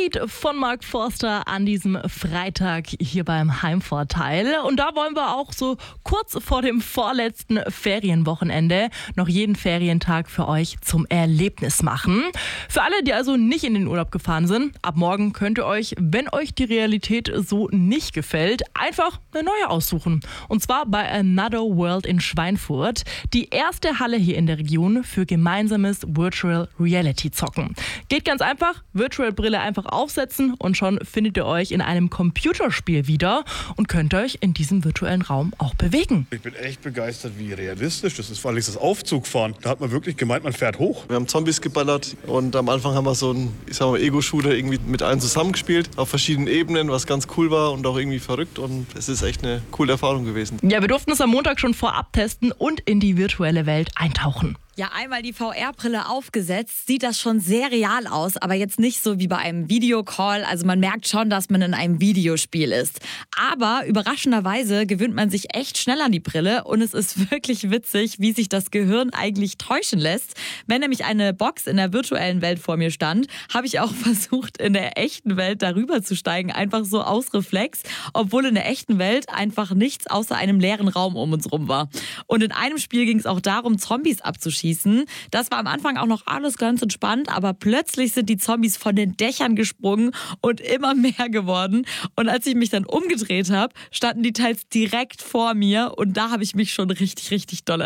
Lied von Mark Forster an diesem Freitag hier beim Heimvorteil. Und da wollen wir auch so kurz vor dem vorletzten Ferienwochenende noch jeden Ferientag für euch zum Erlebnis machen. Für alle, die also nicht in den Urlaub gefahren sind, ab morgen könnt ihr euch, wenn euch die Realität so nicht gefällt, einfach eine neue aussuchen. Und zwar bei Another World in Schweinfurt. Die erste Halle hier in der Region für gemeinsames Virtual Reality Zocken. Geht ganz einfach, Virtual-Brille einfach aufsetzen und schon findet ihr euch in einem Computerspiel wieder und könnt euch in diesem virtuellen Raum auch bewegen. Ich bin echt begeistert, wie realistisch das ist, vor allem das Aufzugfahren. Da hat man wirklich gemeint, man fährt hoch. Wir haben Zombies geballert und am Anfang haben wir so einen, Ego-Shooter irgendwie mit allen zusammengespielt, auf verschiedenen Ebenen, was ganz cool war und auch irgendwie verrückt, und es ist echt eine coole Erfahrung gewesen. Ja, wir durften es am Montag schon vorab testen und in die virtuelle Welt eintauchen. Ja, einmal die VR-Brille aufgesetzt, sieht das schon sehr real aus, aber jetzt nicht so wie bei einem Videocall. Also man merkt schon, dass man in einem Videospiel ist. Aber überraschenderweise gewöhnt man sich echt schnell an die Brille und es ist wirklich witzig, wie sich das Gehirn eigentlich täuschen lässt. Wenn nämlich eine Box in der virtuellen Welt vor mir stand, habe ich auch versucht, in der echten Welt darüber zu steigen, einfach so aus Reflex, obwohl in der echten Welt einfach nichts außer einem leeren Raum um uns rum war. Und in einem Spiel ging es auch darum, Zombies abzuschießen. Das war am Anfang auch noch alles ganz entspannt, aber plötzlich sind die Zombies von den Dächern gesprungen und immer mehr geworden. Und als ich mich dann umgedreht habe, standen die teils direkt vor mir und da habe ich mich schon richtig doll